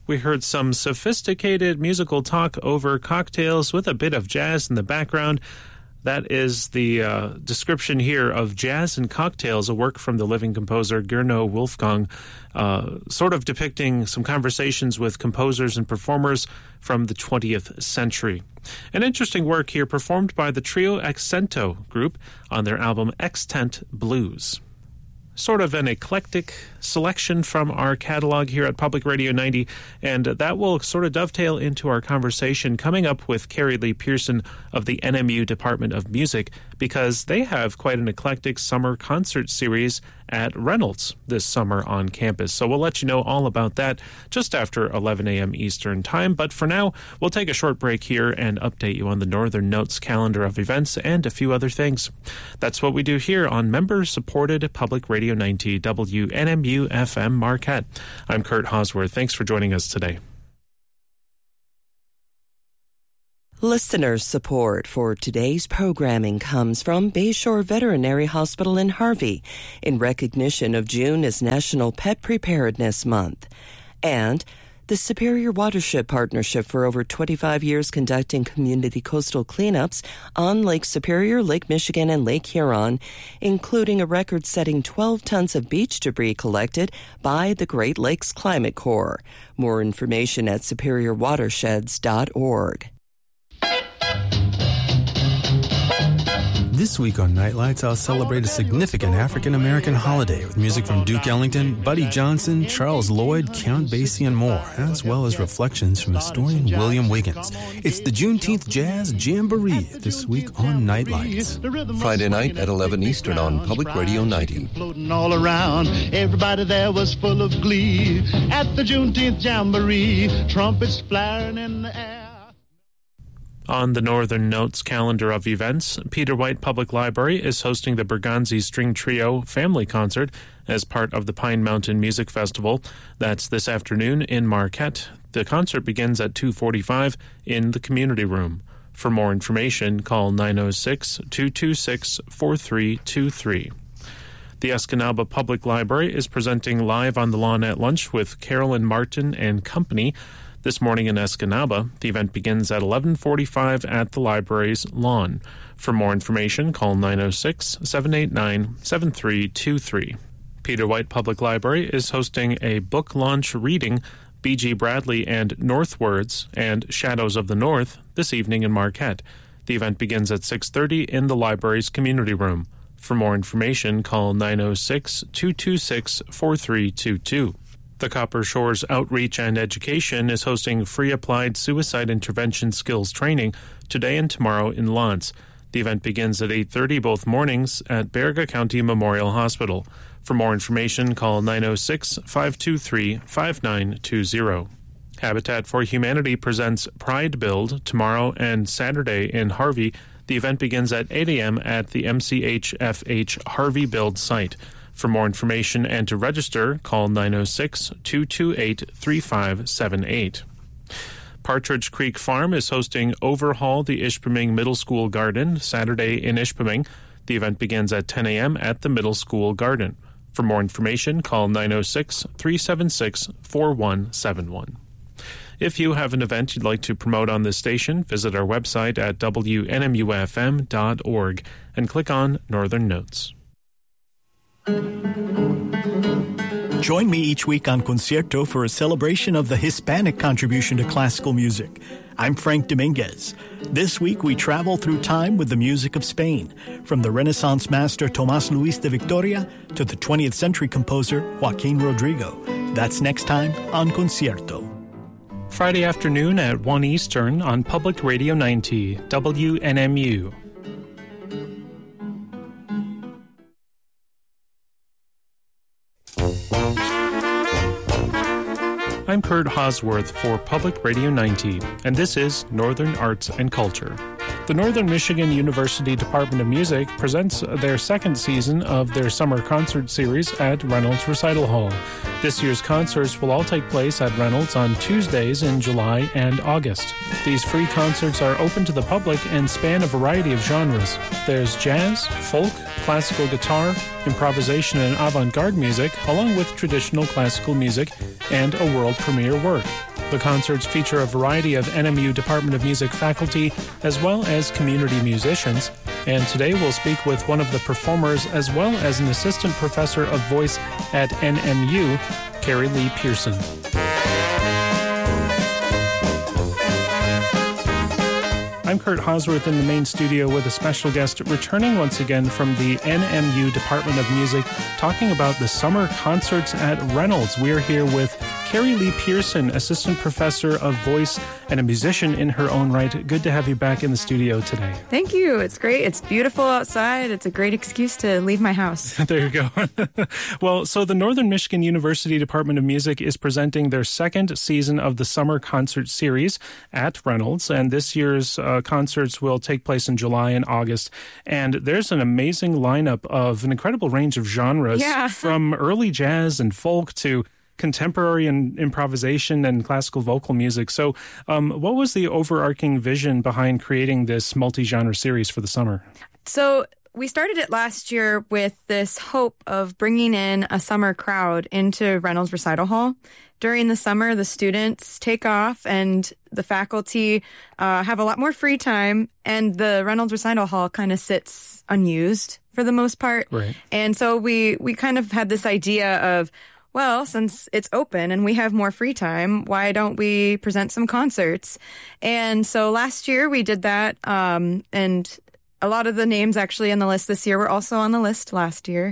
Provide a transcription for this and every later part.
We heard some sophisticated musical talk over cocktails with a bit of jazz in the background. That is the description here of Jazz and Cocktails, a work from the living composer Gernot Wolfgang, sort of depicting some conversations with composers and performers from the 20th century. An interesting work here performed by the trio Accento group on their album Extant Blues. Sort of an eclectic selection from our catalog here at Public Radio 90, and that will sort of dovetail into our conversation coming up with Carrie Lee Pearson of the NMU Department of Music, because they have quite an eclectic summer concert series at Reynolds this summer on campus. So we'll let you know all about that just after 11 a.m. Eastern Time. But for now, we'll take a short break here and update you on the Northern Notes calendar of events and a few other things. That's what we do here on member-supported Public Radio 90 WNMU FM Marquette. I'm Kurt Hosworth. Thanks for joining us today. Listener support for today's programming comes from Bayshore Veterinary Hospital in Harvey in recognition of June as National Pet Preparedness Month, and the Superior Watershed Partnership for over 25 years conducting community coastal cleanups on Lake Superior, Lake Michigan, and Lake Huron, including a record-setting 12 tons of beach debris collected by the Great Lakes Climate Corps. More information at superiorwatersheds.org. This week on Nightlights, I'll celebrate a significant African-American holiday with music from Duke Ellington, Buddy Johnson, Charles Lloyd, Count Basie, and more, as well as reflections from historian William Wiggins. It's the Juneteenth Jazz Jamboree this week on Nightlights. Friday night at 11 Eastern on Public Radio 90. Floating all around, everybody there was full of glee. At the Juneteenth Jamboree, trumpets flaring in the air. On the Northern Notes calendar of events, Peter White Public Library is hosting the Berganzi String Trio Family Concert as part of the Pine Mountain Music Festival. That's this afternoon in Marquette. The concert begins at 2:45 in the community room. For more information, call 906-226-4323. The Escanaba Public Library is presenting Live on the Lawn at Lunch with Carolyn Martin and Company this morning in Escanaba. The event begins at 11:45 at the library's lawn. For more information, call 906-789-7323. Peter White Public Library is hosting a book launch reading, B.G. Bradley and Northwards and Shadows of the North, this evening in Marquette. The event begins at 6:30 in the library's community room. For more information, call 906-226-4322. The Copper Shores Outreach and Education is hosting free applied suicide intervention skills training today and tomorrow in Lance. The event begins at 8:30 both mornings at Berga County Memorial Hospital. For more information, call 906-523-5920. Habitat for Humanity presents Pride Build tomorrow and Saturday in Harvey. The event begins at 8 a.m. at the MCHFH Harvey Build site. For more information and to register, call 906-228-3578. Partridge Creek Farm is hosting Overhaul the Ishpeming Middle School Garden Saturday in Ishpeming. The event begins at 10 a.m. at the Middle School Garden. For more information, call 906-376-4171. If you have an event you'd like to promote on this station, visit our website at WNMUFM.org and click on Northern Notes. Join me each week on Concierto for a celebration of the Hispanic contribution to classical music. I'm Frank Dominguez. This week we travel through time with the music of Spain, from the Renaissance master Tomás Luis de Victoria to the 20th century composer Joaquín Rodrigo. That's next time on Concierto. Friday afternoon at 1 Eastern on Public Radio 90, WNMU. I'm Kurt Hosworth for Public Radio 90, and this is Northern Arts and Culture. The Northern Michigan University Department of Music presents their second season of their summer concert series at Reynolds Recital Hall. This year's concerts will all take place at Reynolds on Tuesdays in July and August. These free concerts are open to the public and span a variety of genres. There's jazz, folk, classical guitar, improvisation and avant-garde music, along with traditional classical music and a world premiere work. The concerts feature a variety of NMU Department of Music faculty as well as community musicians. And today we'll speak with one of the performers as well as an assistant professor of voice at NMU, Carrie Lee Pearson. I'm Kurt Hosworth in the main studio with a special guest returning once again from the NMU Department of Music, talking about the summer concerts at Reynolds. We're here with Carrie Lee Pearson, assistant professor of voice and a musician in her own right. Good to have you back in the studio today. Thank you. It's great. It's beautiful outside. It's a great excuse to leave my house. There you go. Well, so the Northern Michigan University Department of Music is presenting their second season of the Summer Concert Series at Reynolds, and this year's concerts will take place in July and August. And there's an amazing lineup of an incredible range of genres, from early jazz and folk to contemporary and improvisation and classical vocal music. So what was the overarching vision behind creating this multi-genre series for the summer? So we started it last year with this hope of bringing in a summer crowd into Reynolds Recital Hall. During the summer, the students take off and the faculty have a lot more free time, and the Reynolds Recital Hall kind of sits unused for the most part. Right. And so we kind of had this idea of, well, since it's open and we have more free time, why don't we present some concerts? And so last year we did that, and a lot of the names actually on the list this year were also on the list last year.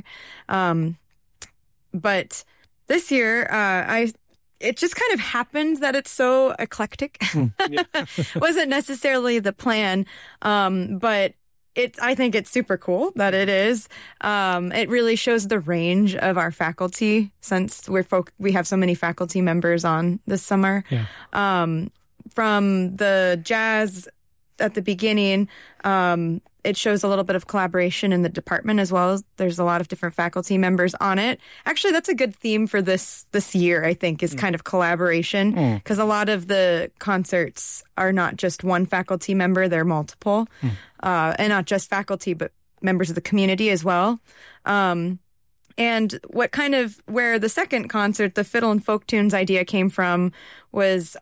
But this year, it just kind of happened that it's so eclectic. Wasn't necessarily the plan, but I think it's super cool that it is. It really shows the range of our faculty since we have so many faculty members on this summer. Yeah. From the jazz at the beginning, it shows a little bit of collaboration in the department as well. There's a lot of different faculty members on it. Actually, that's a good theme for this year, I think, is kind of collaboration, because a lot of the concerts are not just one faculty member, they're multiple, and not just faculty, but members of the community as well. And where the second concert, the Fiddle and Folk Tunes idea came from was,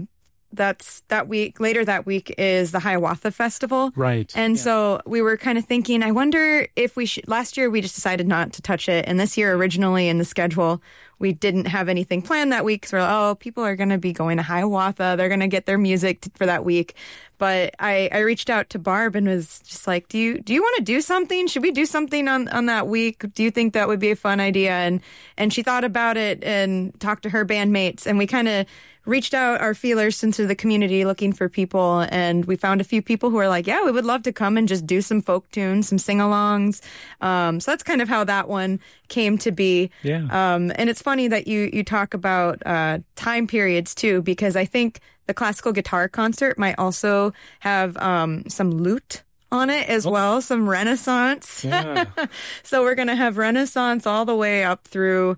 later that week is the Hiawatha Festival. Right. And so we were kind of thinking, I wonder if we should, last year we just decided not to touch it. And this year originally in the schedule, we didn't have anything planned that week. So we're like, people are going to be going to Hiawatha. They're going to get their music for that week. But I reached out to Barb and was just like, do you want to do something? Should we do something on that week? Do you think that would be a fun idea? And she thought about it and talked to her bandmates, and we kind of reached out our feelers into the community looking for people, and we found a few people who were like, yeah, we would love to come and just do some folk tunes, some sing-alongs. So that's kind of how that one came to be. Yeah. And it's funny that you talk about time periods too, because I think the classical guitar concert might also have some lute on it as well, some Renaissance. Yeah. So we're going to have Renaissance all the way up through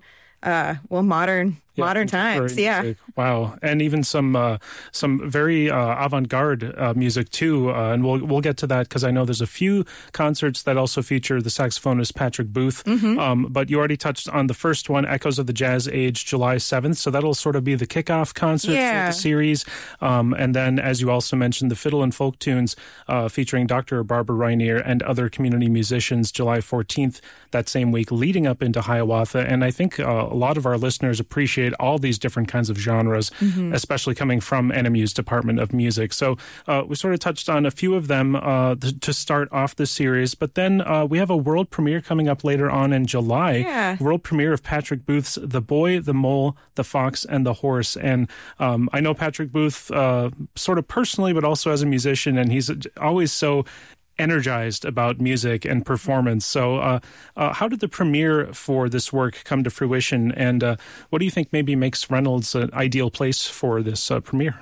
modern times. Yeah. Music. Wow. And even some very avant-garde music too. And we'll get to that because I know there's a few concerts that also feature the saxophonist Patrick Booth. But you already touched on the first one, Echoes of the Jazz Age, July 7th. So that'll sort of be the kickoff concert for the series. And then, as you also mentioned, the Fiddle and Folk Tunes featuring Dr. Barbara Rainier and other community musicians, July 14th, that same week, leading up into Hiawatha. And I think a lot of our listeners appreciate all these different kinds of genres, especially coming from NMU's Department of Music. So we sort of touched on a few of them to start off the series, but then we have a world premiere coming up later on in July. Yeah. World premiere of Patrick Booth's The Boy, the Mole, the Fox, and the Horse. And I know Patrick Booth sort of personally, but also as a musician, and he's always so energized about music and performance. So how did the premiere for this work come to fruition, and what do you think maybe makes Reynolds an ideal place for this premiere?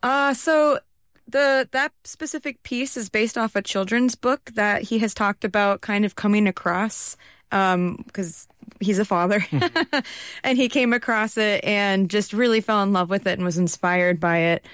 So that specific piece is based off a children's book that he has talked about kind of coming across, because he's a father, and he came across it and just really fell in love with it and was inspired by it.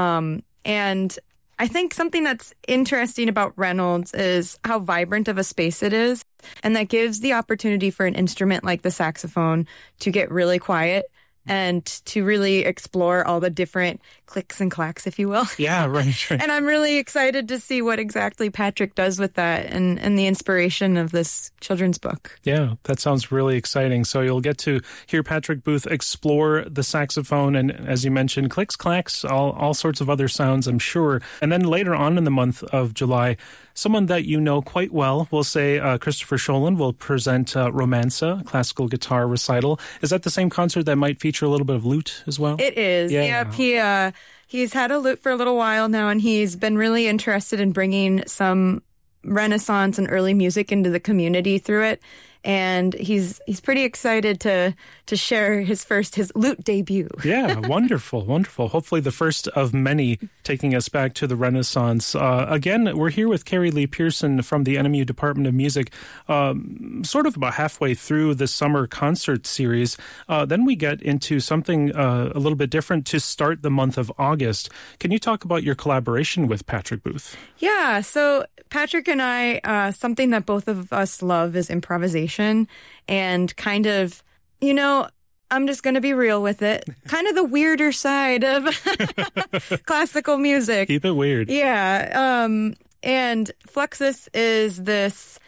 And I think something that's interesting about Reynolds is how vibrant of a space it is, and that gives the opportunity for an instrument like the saxophone to get really quiet and to really explore all the different clicks and clacks, if you will. Yeah, right. And I'm really excited to see what exactly Patrick does with that and the inspiration of this children's book. Yeah, that sounds really exciting. So you'll get to hear Patrick Booth explore the saxophone and, as you mentioned, clicks, clacks, all sorts of other sounds, I'm sure. And then later on in the month of July, someone that you know quite well, we'll say Christopher Scholin will present Romanza, classical guitar recital. Is that the same concert that might feature a little bit of lute as well? It is. Yep. He's had a lute for a little while now, and he's been really interested in bringing some Renaissance and early music into the community through it. And he's pretty excited to share his lute debut. Yeah, wonderful, wonderful. Hopefully the first of many taking us back to the Renaissance. Again, we're here with Carrie Lee Pearson from the NMU Department of Music, sort of about halfway through the summer concert series. Then we get into something a little bit different to start the month of August. Can you talk about your collaboration with Patrick Booth? Yeah, so Patrick and I, something that both of us love is improvisation and kind of, I'm just going to be real with it, kind of the weirder side of classical music. Keep it weird. Yeah. And Fluxus is this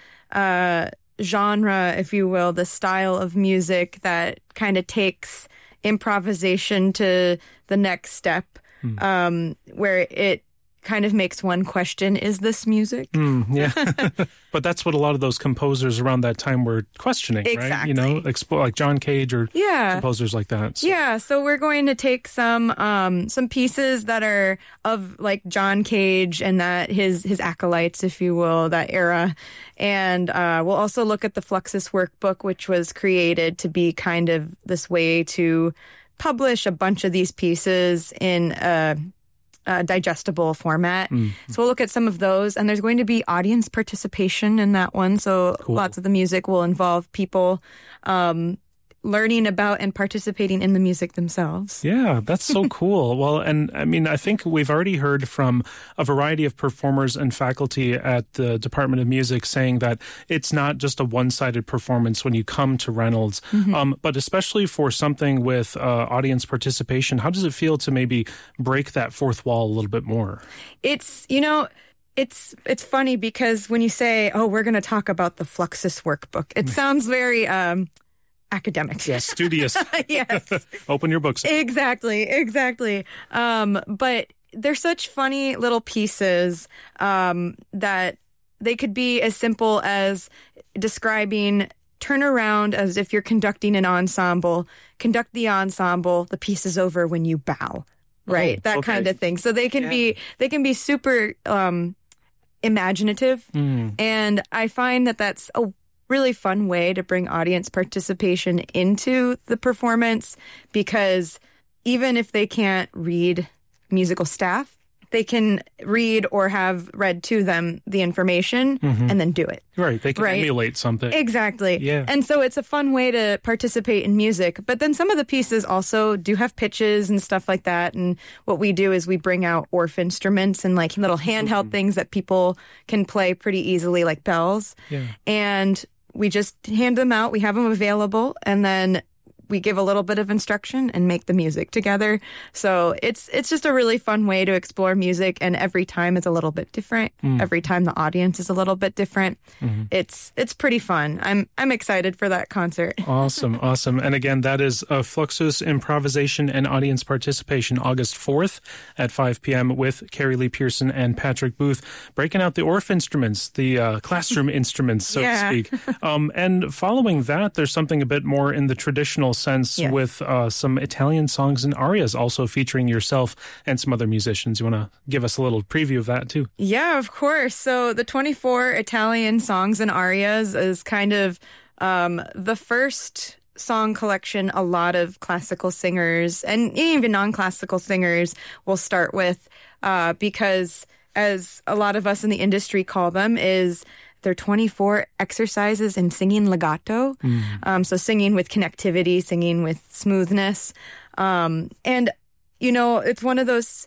genre, if you will, the style of music that kind of takes improvisation to the next step, where it kind of makes one question, is this music? Yeah. But that's what a lot of those composers around that time were questioning, exactly. Right? Like John Cage or composers like that. So. Yeah, so we're going to take some pieces that are of like John Cage and that his acolytes, if you will, that era. And we'll also look at the Fluxus workbook, which was created to be kind of this way to publish a bunch of these pieces in digestible format. So we'll look at some of those, and there's going to be audience participation in that one. So lots of the music will involve people learning about and participating in the music themselves. Yeah, that's so cool. Well, and I mean, I think we've already heard from a variety of performers and faculty at the Department of Music saying that it's not just a one-sided performance when you come to Reynolds, but especially for something with audience participation, how does it feel to maybe break that fourth wall a little bit more? It's It's funny because when you say, oh, we're going to talk about the Fluxus workbook, it sounds very academic. Yeah, studious. Yes. Open your books. Exactly. But they're such funny little pieces that they could be as simple as describing turn around as if you're conducting an ensemble, conduct the ensemble, the piece is over when you bow. Right. That kind of thing. So they can be super imaginative. And I find that that's a really fun way to bring audience participation into the performance, because even if they can't read musical staff, they can read or have read to them the information and then do it. Right. They can emulate something. Exactly. Yeah. And so it's a fun way to participate in music. But then some of the pieces also do have pitches and stuff like that. And what we do is we bring out Orff instruments and like little handheld things that people can play pretty easily, like bells. Yeah. And we just hand them out. We have them available. And then we give a little bit of instruction and make the music together. So it's just a really fun way to explore music, and every time it's a little bit different. Every time the audience is a little bit different. It's pretty fun. I'm excited for that concert. Awesome. And again, that is Fluxus Improvisation and Audience Participation, August 4th at 5 p.m. with Carrie Lee Pearson and Patrick Booth, breaking out the Orff instruments, the classroom instruments, so to speak. And following that, there's something a bit more in the traditional sense with some Italian songs and arias also featuring yourself and some other musicians. You want to give us a little preview of that too? Yeah, of course. So the 24 Italian songs and arias is kind of the first song collection a lot of classical singers and even non-classical singers will start with, because as a lot of us in the industry call them, is they're 24 exercises in singing legato. So singing with connectivity, singing with smoothness. And, it's one of those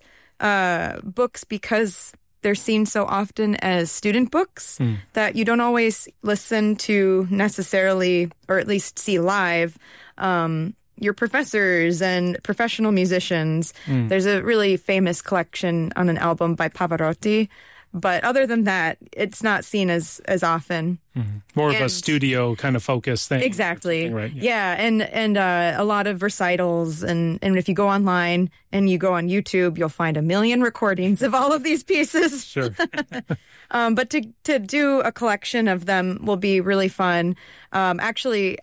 books, because they're seen so often as student books that you don't always listen to necessarily, or at least see live, your professors and professional musicians. There's a really famous collection on an album by Pavarotti. But other than that, it's not seen as often. More of a studio kind of focus thing. Exactly. Right? Yeah, and a lot of recitals. And if you go online and you go on YouTube, you'll find a million recordings of all of these pieces. Sure. But to do a collection of them will be really fun. Actually,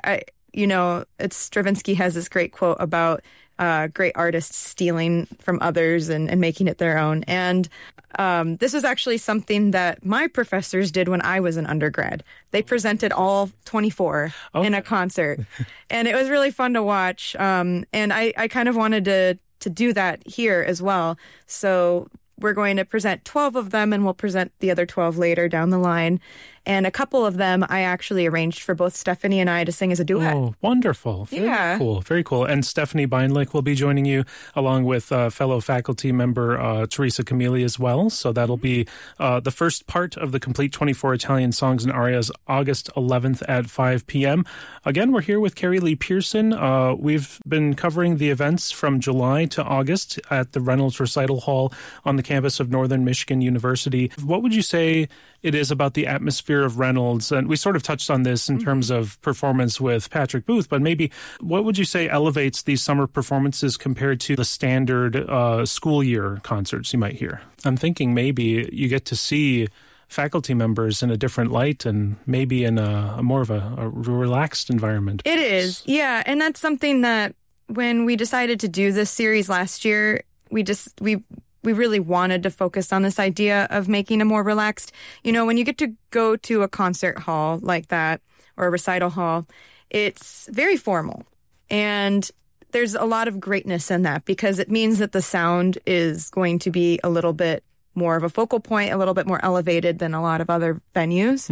Stravinsky has this great quote about great artists stealing from others and making it their own. And this is actually something that my professors did when I was an undergrad. They presented all 24 in a concert. And it was really fun to watch. And I kind of wanted to do that here as well. So we're going to present 12 of them, and we'll present the other 12 later down the line. And a couple of them I actually arranged for both Stephanie and I to sing as a duet. Oh, wonderful. Very cool. Very cool. And Stephanie Beinlich will be joining you along with fellow faculty member Teresa Camilli as well. So that'll be the first part of the complete 24 Italian songs and arias, August 11th at 5 p.m. Again, we're here with Carrie Lee Pearson. We've been covering the events from July to August at the Reynolds Recital Hall on the campus of Northern Michigan University. What would you say it is about the atmosphere of Reynolds? And we sort of touched on this in terms of performance with Patrick Booth, but maybe what would you say elevates these summer performances compared to the standard school year concerts you might hear? I'm thinking maybe you get to see faculty members in a different light and maybe in a more of a relaxed environment. It is, yeah. And that's something that when we decided to do this series last year, we really wanted to focus on this idea of making a more relaxed, when you get to go to a concert hall like that or a recital hall, it's very formal. And there's a lot of greatness in that because it means that the sound is going to be a little bit more of a focal point, a little bit more elevated than a lot of other venues.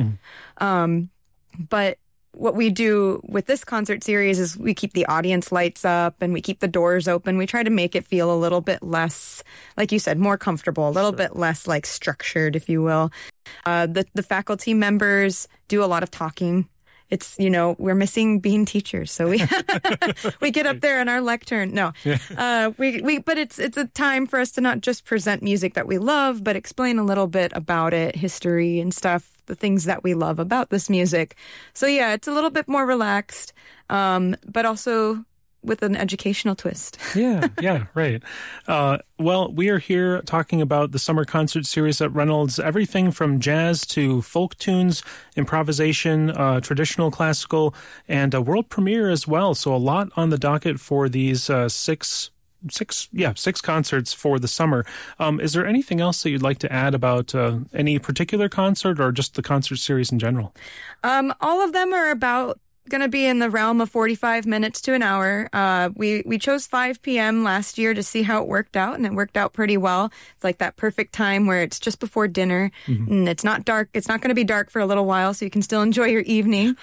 But what we do with this concert series is we keep the audience lights up and we keep the doors open. We try to make it feel a little bit less, like you said, more comfortable, a little bit less like structured, if you will. The faculty members do a lot of talking. It's, we're missing being teachers. So we we get up there in our lectern. No, but it's a time for us to not just present music that we love, but explain a little bit about it, history and stuff, the things that we love about this music. So yeah, it's a little bit more relaxed, but also with an educational twist. Yeah, right. Well, we are here talking about the summer concert series at Reynolds, everything from jazz to folk tunes, improvisation, traditional classical, and a world premiere as well. So a lot on the docket for these six concerts for the summer. Is there anything else that you'd like to add about any particular concert or just the concert series in general? All of them are about going to be in the realm of 45 minutes to an hour. We chose 5 p.m. last year to see how it worked out, and it worked out pretty well. It's like that perfect time where it's just before dinner, and it's not dark. It's not going to be dark for a little while, so you can still enjoy your evening.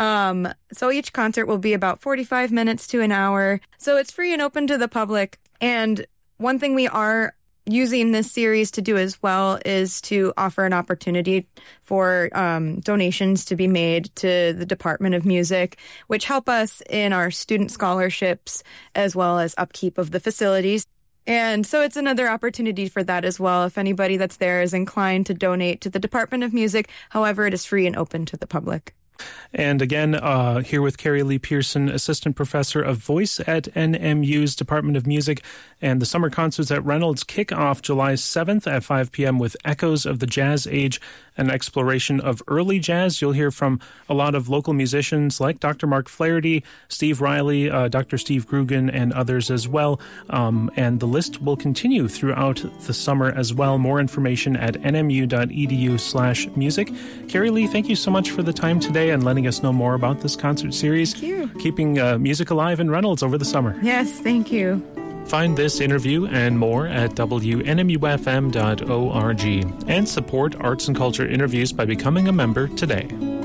So each concert will be about 45 minutes to an hour. So it's free and open to the public. And one thing we are using this series to do as well is to offer an opportunity for donations to be made to the Department of Music, which help us in our student scholarships as well as upkeep of the facilities. And so it's another opportunity for that as well. If anybody that's there is inclined to donate to the Department of Music, however, it is free and open to the public. And again, here with Carrie Lee Pearson, Assistant Professor of Voice at NMU's Department of Music. And the summer concerts at Reynolds kick off July 7th at 5 p.m. with Echoes of the Jazz Age, an exploration of early jazz. You'll hear from a lot of local musicians like Dr. Mark Flaherty, Steve Riley, Dr. Steve Grugan, and others as well. And the list will continue throughout the summer as well. More information at nmu.edu/music. Carrie Lee, thank you so much for the time today and letting us know more about this concert series. Thank you. Keeping music alive in Reynolds over the summer. Yes, thank you. Find this interview and more at WNMUFM.org and support arts and culture interviews by becoming a member today.